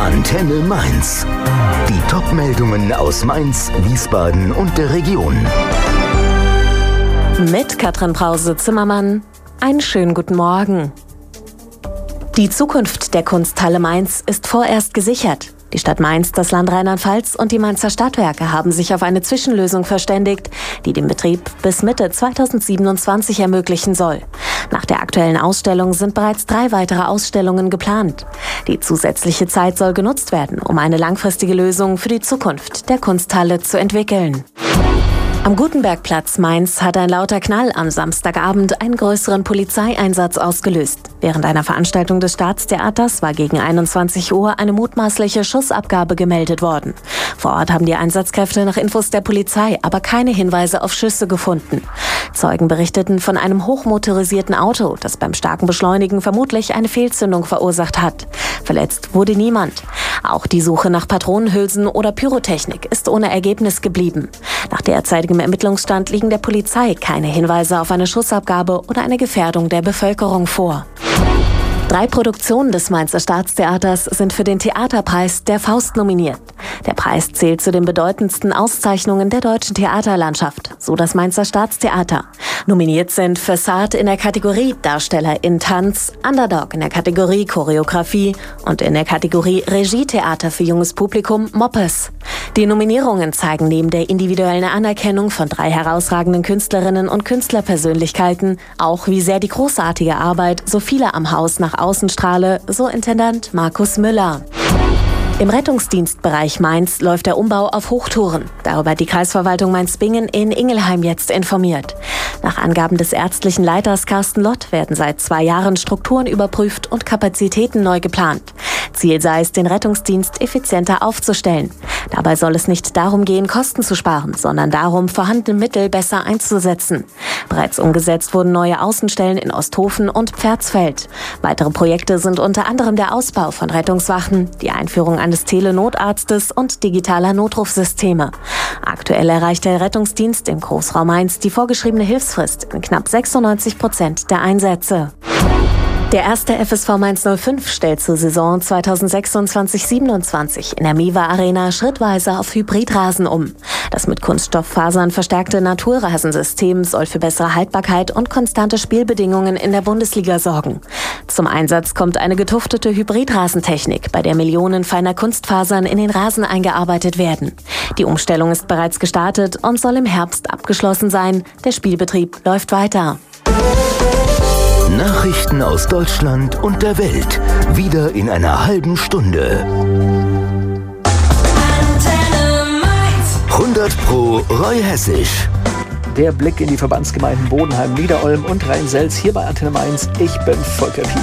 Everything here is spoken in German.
Antenne Mainz. Die Top-Meldungen aus Mainz, Wiesbaden und der Region. Mit Katrin Brause-Zimmermann. Einen schönen guten Morgen. Die Zukunft der Kunsthalle Mainz ist vorerst gesichert. Die Stadt Mainz, das Land Rheinland-Pfalz und die Mainzer Stadtwerke haben sich auf eine Zwischenlösung verständigt, die den Betrieb bis Mitte 2027 ermöglichen soll. Nach der aktuellen Ausstellung sind bereits 3 weitere Ausstellungen geplant. Die zusätzliche Zeit soll genutzt werden, um eine langfristige Lösung für die Zukunft der Kunsthalle zu entwickeln. Am Gutenbergplatz Mainz hat ein lauter Knall am Samstagabend einen größeren Polizeieinsatz ausgelöst. Während einer Veranstaltung des Staatstheaters war gegen 21 Uhr eine mutmaßliche Schussabgabe gemeldet worden. Vor Ort haben die Einsatzkräfte nach Infos der Polizei aber keine Hinweise auf Schüsse gefunden. Zeugen berichteten von einem hochmotorisierten Auto, das beim starken Beschleunigen vermutlich eine Fehlzündung verursacht hat. Verletzt wurde niemand. Auch die Suche nach Patronenhülsen oder Pyrotechnik ist ohne Ergebnis geblieben. Nach derzeitigem Ermittlungsstand liegen der Polizei keine Hinweise auf eine Schussabgabe oder eine Gefährdung der Bevölkerung vor. 3 Produktionen des Mainzer Staatstheaters sind für den Theaterpreis der Faust nominiert. Der Preis zählt zu den bedeutendsten Auszeichnungen der deutschen Theaterlandschaft, so das Mainzer Staatstheater. Nominiert sind Fassade in der Kategorie Darsteller in Tanz, Underdog in der Kategorie Choreografie und in der Kategorie Regietheater für junges Publikum Moppes. Die Nominierungen zeigen neben der individuellen Anerkennung von 3 herausragenden Künstlerinnen und Künstlerpersönlichkeiten auch, wie sehr die großartige Arbeit so viele am Haus nach außen strahle, so Intendant Markus Müller. Im Rettungsdienstbereich Mainz läuft der Umbau auf Hochtouren. Darüber hat die Kreisverwaltung Mainz-Bingen in Ingelheim jetzt informiert. Nach Angaben des ärztlichen Leiters Carsten Lott werden seit 2 Jahren Strukturen überprüft und Kapazitäten neu geplant. Ziel sei es, den Rettungsdienst effizienter aufzustellen. Dabei soll es nicht darum gehen, Kosten zu sparen, sondern darum, vorhandene Mittel besser einzusetzen. Bereits umgesetzt wurden neue Außenstellen in Osthofen und Pferdsfeld. Weitere Projekte sind unter anderem der Ausbau von Rettungswachen, die Einführung eines Telenotarztes und digitaler Notrufsysteme. Aktuell erreicht der Rettungsdienst im Großraum Mainz die vorgeschriebene Hilfsfrist in knapp 96% der Einsätze. Der erste FSV Mainz 05 stellt zur Saison 2026/27 in der Miwa Arena schrittweise auf Hybridrasen um. Das mit Kunststofffasern verstärkte Naturrasensystem soll für bessere Haltbarkeit und konstante Spielbedingungen in der Bundesliga sorgen. Zum Einsatz kommt eine getuftete Hybridrasentechnik, bei der Millionen feiner Kunstfasern in den Rasen eingearbeitet werden. Die Umstellung ist bereits gestartet und soll im Herbst abgeschlossen sein. Der Spielbetrieb läuft weiter. Nachrichten aus Deutschland und der Welt. Wieder in einer halben Stunde. 100% Roy Hessisch. Der Blick in die Verbandsgemeinden Bodenheim, Niederolm und Rhein-Selz hier bei Antenne Mainz. Ich bin Volker Pietsch.